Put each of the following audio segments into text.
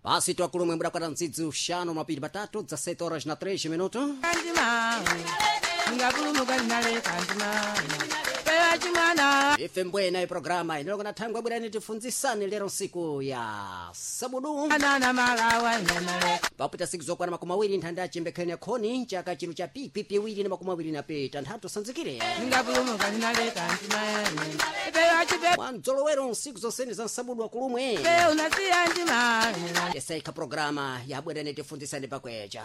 Basi twakulu mbura kwa nzizi ushano mapiri batatu za 7 horas na 3 minutos. Ife mbwena programa inaloka na thangwa bwana tifunzisane lero siku ya sabudu. Papita siku zokwana makumi awiri nthanda chimbekeni khoni chaka chiru cha pipi wiri na makumi awiri na pita nthato sanzikire. Wanzolowero siku zosene za sabudu wakulumwe. Yesaika programa ya bwana tifunzisane pakwecha.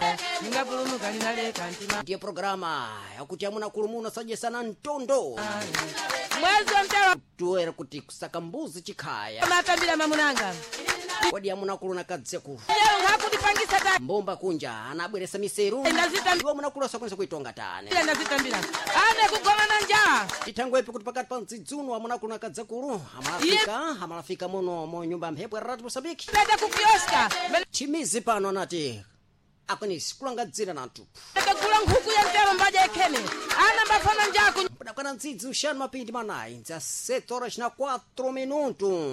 Ndiye programa yakuti amuna kulumuna saje sana ntondo. Mwezo mtero tuwera kuti kusaka mbuzi chikaya matambira mamunanga kodi amuna kuluna kadzekulu lero ngakutipangisa ta mbomba kunja anabweresa miseru iwo munakulu sakonesa kuitonga tane ndazitambira ane kugomana njaa titangwepi kuti pakati pa mdzidzunu amuna kuluna kadzekulu amalafika muno mu nyumba mphepo ya Radio Mozambique tata kupioska chimizi pano anati akonisi kulangadzira nantu kula nkhuku ya mtero mbaje ekhene ana mbafana njako padakwana ndzidzi ushanu mapindi manayi za 7 horas na 4 minutos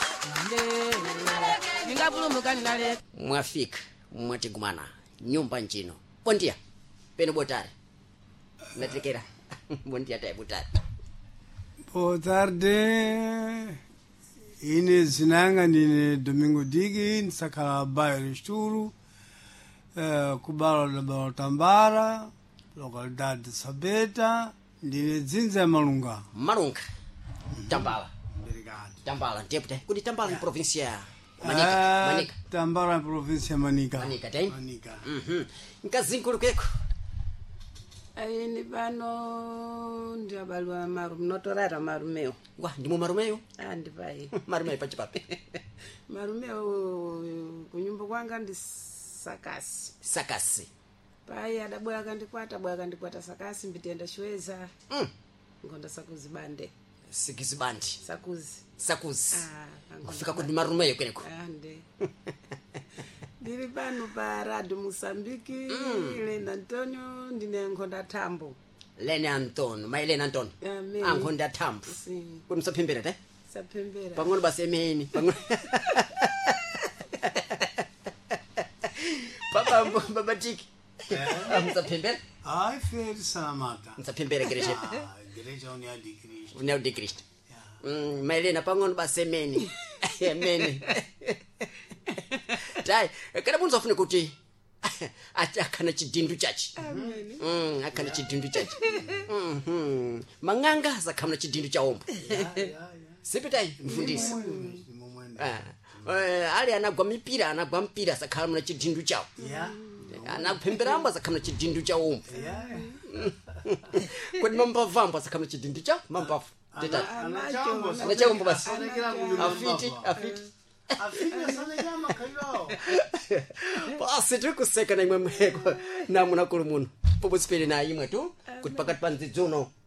ningapulumuka nale mwafika mwatigumana nyumba njino bondia pene botare natekera bondia tai botare. Boa tarde. Ine zinanga ndine Domingo Digi nsakhala bairro Sturu kubalo la Balotambara localidade de Sabeta ndine dzinza ya Malunga. Malunga Tambala. Obrigado. Tambala deputy kuti Tambala ni provincia Manica. Tambala provincia Manica. Manica tem? Manica. Nkazinkulu keko Ayini pano ndiabalwa marume notorara marumeo. Wa ndimo marumeo? Ndipai. Marumeo pachipape. Marumeo kunyumba kwanga ndi sakasi. Sakasi. Pai adabwa akandikwata sakasi mbitenda shweza. Ngonda sakuzi bande. Sikizi bandi. Sakuzi. Kufika kuti marumeo kweneko. Ande. Ndiri pano pa Radio Mozambique, Lena Antonio ndine Nkhonda Thambo. Lena Antonio, Mailena Antonio. Nkhonda Thambo. Kuti msaphembera te? Saphembera. Pang'ono basi emeni. Baba Tiki. Msaphembera? Ai, feri salamata. Msaphembera igreja. Igreja União de Cristo. União de Cristo. Mailena pang'ono basi emeni. Emeni. Tai, kana munzo afune kuti akana chidindu chachi. Akana chidindu chachi. Manganga zakhamna chidindu cha ombo. Sipitai mfundisi. Ali anagwa mpira zakhamna chidindu chawo. Anaphemberamba zakhamna chidindu cha ombo. Kodi mambavamba zakhamna chidindu cha mambavu. Anachombo basi. Afiti. Afina sana nyama kayo. Basi tukuseka na imwe mweko na munakulu muno. Popo sipele na imwe tu kuti pakati pa nzidzo no